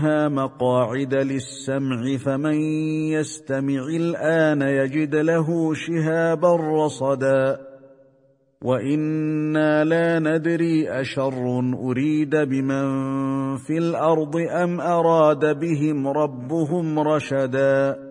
مقاعد للسمع فمن يستمع الآن يجد له شهابا رصدا وإنا لا ندري أشر أريد بمن في الأرض أم أراد بهم ربهم رشدا